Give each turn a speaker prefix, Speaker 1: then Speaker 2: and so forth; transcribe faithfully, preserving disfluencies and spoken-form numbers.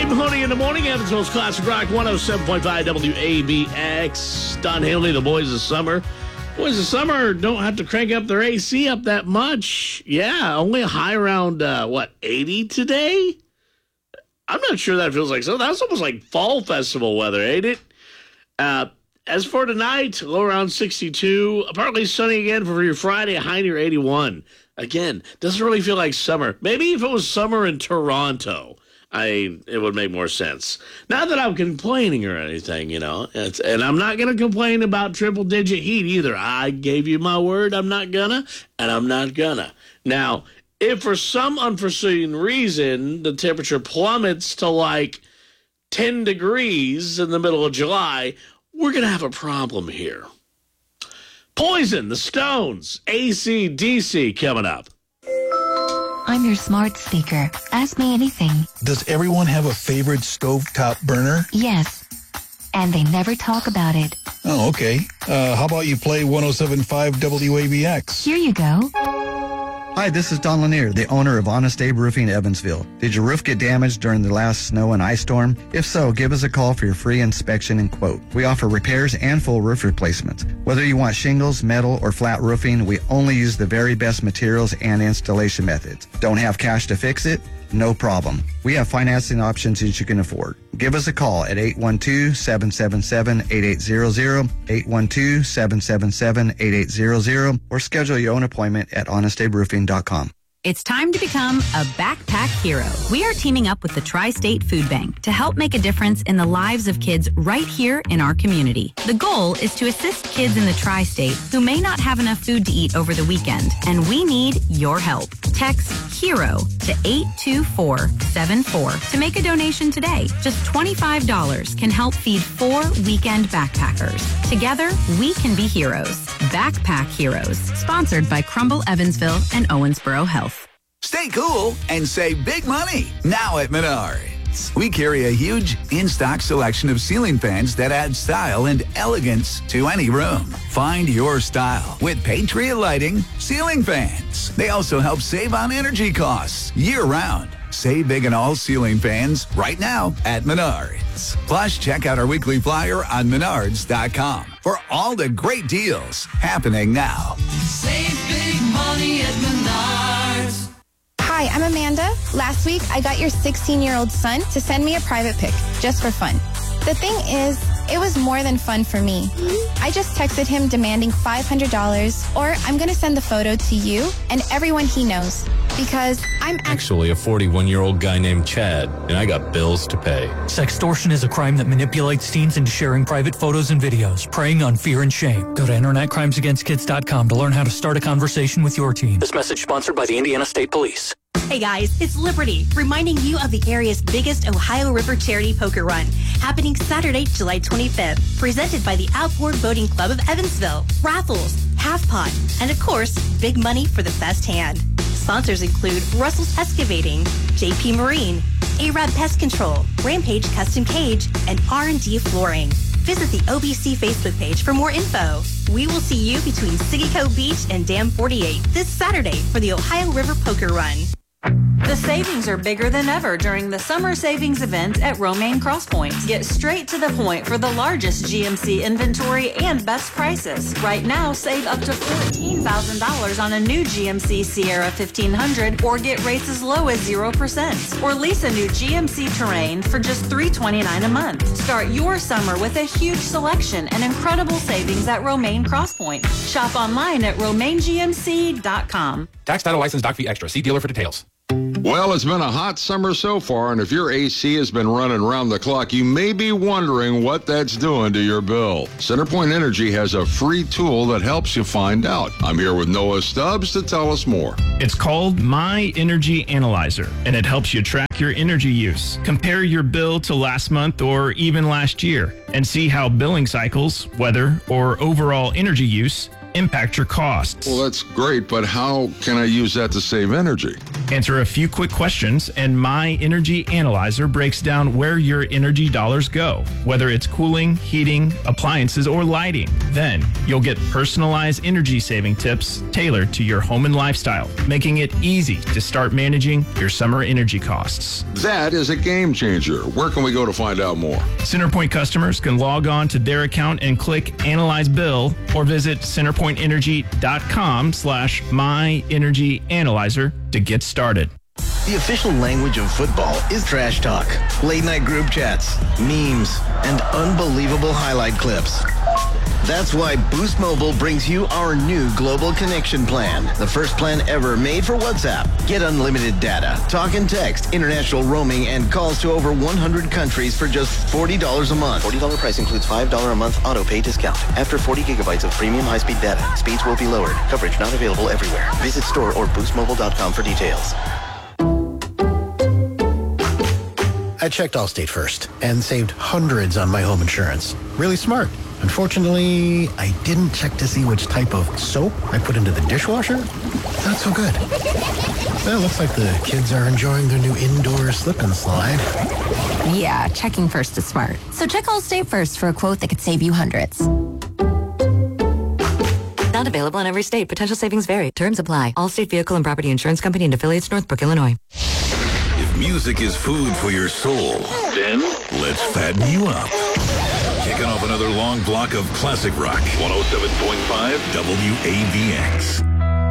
Speaker 1: Dave Mahoney in the morning, Evansville's Classic Rock, one oh seven point five W A B X. Don Haley, the boys of summer. Boys of summer don't have to crank up their A C up that much. Yeah, only a high around, uh, what, eighty today? I'm not sure that feels like so. That's almost like fall festival weather, ain't it? Uh, as for tonight, low around sixty-two. Partly sunny again for your Friday, high near eighty-one. Again, doesn't really feel like summer. Maybe if it was summer in Toronto, I it would make more sense. Not that I'm complaining or anything, you know. It's, and I'm not going to complain about triple-digit heat either. I gave you my word I'm not gonna, and I'm not gonna. Now, if for some unforeseen reason the temperature plummets to like ten degrees in the middle of July, we're going to have a problem here. Poison, the Stones, A C D C coming up.
Speaker 2: I'm your smart speaker. Ask me anything.
Speaker 3: Does everyone have a favorite stovetop burner?
Speaker 2: Yes. And they never talk about it.
Speaker 3: Oh, okay. Uh, how about you play one oh seven point five W A B X?
Speaker 2: Here you go.
Speaker 4: Hi, this is Don Lanier, the owner of Honest Abe Roofing Evansville. Did your roof get damaged during the last snow and ice storm? If so, give us a call for your free inspection and quote. We offer repairs and full roof replacements. Whether you want shingles, metal, or flat roofing, we only use the very best materials and installation methods. Don't have cash to fix it? No problem. We have financing options that you can afford. Give us a call at eight one two, seven seven seven, eight eight zero zero, eight one two, seven seven seven, eight eight zero zero, or schedule your own appointment at honest abe roofing dot com.
Speaker 5: It's time to become a backpack hero. We are teaming up with the Tri-State Food Bank to help make a difference in the lives of kids right here in our community. The goal is to assist kids in the Tri-State who may not have enough food to eat over the weekend, and we need your help. Text HERO to eight two four seven four to make a donation today. Just twenty-five dollars can help feed four weekend backpackers. Together, we can be heroes. Backpack Heroes, sponsored by Crumble Evansville and Owensboro Health.
Speaker 6: Stay cool and save big money now at Menards. We carry a huge in-stock selection of ceiling fans that add style and elegance to any room. Find your style with Patriot Lighting ceiling fans. They also help save on energy costs year-round. Save big on all ceiling fans right now at Menards. Plus, check out our weekly flyer on menards dot com for all the great deals happening now.
Speaker 7: Save big money at Menards.
Speaker 8: Hi, I'm Amanda. Last week, I got your sixteen-year-old son to send me a private pic, just for fun. The thing is, it was more than fun for me. I just texted him demanding five hundred dollars, or I'm going to send the photo to you and everyone he knows, because I'm
Speaker 9: actually a forty-one-year-old guy named Chad, and I got bills to pay.
Speaker 10: Sextortion is a crime that manipulates teens into sharing private photos and videos, preying on fear and shame. Go to internet crimes against kids dot com to learn how to start a conversation with your teen.
Speaker 11: This message sponsored by the Indiana State Police.
Speaker 12: Hey guys, it's Liberty, reminding you of the area's biggest Ohio River charity poker run, happening Saturday, July twenty-fifth, presented by the Outboard Boating Club of Evansville. Raffles, half pot, and of course, big money for the best hand. Sponsors include Russell's Excavating, J P Marine, A-Rab Pest Control, Rampage Custom Cage, and R and D Flooring. Visit the O B C Facebook page for more info. We will see you between Siggico Beach and Dam forty-eight this Saturday for the Ohio River Poker Run.
Speaker 13: The savings are bigger than ever during the summer savings event at Romaine Crosspoint. Get straight to the point for the largest G M C inventory and best prices. Right now, save up to fourteen thousand dollars on a new G M C Sierra fifteen hundred, or get rates as low as zero percent. Or lease a new G M C Terrain for just three hundred twenty-nine dollars a month. Start your summer with a huge selection and incredible savings at Romaine Crosspoint. Shop online at romaine g m c dot com.
Speaker 14: Tax, title, license, doc fee extra. See dealer for details.
Speaker 15: Well, it's been a hot summer so far, and if your A C has been running around the clock, you may be wondering what that's doing to your bill. CenterPoint Energy has a free tool that helps you find out. I'm here with Noah Stubbs to tell us more.
Speaker 16: It's called My Energy Analyzer, and it helps you track your energy use. Compare your bill to last month or even last year, and see how billing cycles, weather, or overall energy use impact your costs.
Speaker 15: Well, that's great, but how can I use that to save energy?
Speaker 16: Answer a few quick questions, and My Energy Analyzer breaks down where your energy dollars go, whether it's cooling, heating, appliances, or lighting. Then, you'll get personalized energy-saving tips tailored to your home and lifestyle, making it easy to start managing your summer energy costs.
Speaker 15: That is a game changer. Where can we go to find out more?
Speaker 16: CenterPoint customers can log on to their account and click Analyze Bill, or visit centerpointenergy.com slash My Energy Analyzer to get started.
Speaker 17: The official language of football is trash talk, late night group chats, memes, and unbelievable highlight clips. That's why Boost Mobile brings you our new global connection plan, the first plan ever made for WhatsApp. Get unlimited data, talk and text, international roaming, and calls to over one hundred countries for just forty dollars a month.
Speaker 18: forty dollars price includes five dollars a month auto pay discount. After forty gigabytes of premium high-speed data, speeds will be lowered. Coverage not available everywhere. Visit store or boost mobile dot com for details.
Speaker 19: I checked Allstate first and saved hundreds on my home insurance. Really smart. Unfortunately, I didn't check to see which type of soap I put into the dishwasher. Not so good. Well, it looks like the kids are enjoying their new indoor slip and slide.
Speaker 20: Yeah, checking first is smart. So check Allstate first for a quote that could save you hundreds.
Speaker 21: Not available in every state. Potential savings vary. Terms apply. Allstate Vehicle and Property Insurance Company and affiliates, Northbrook, Illinois.
Speaker 22: If music is food for your soul, then let's fatten you up. Kicking off another long block of classic rock. one oh seven point five W A B X.